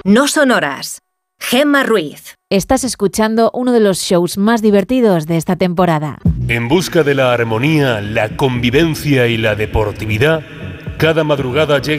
No sonoras. Gemma Ruiz. Estás escuchando uno de los shows más divertidos de esta temporada. En busca de la armonía, la convivencia y la deportividad, cada madrugada llega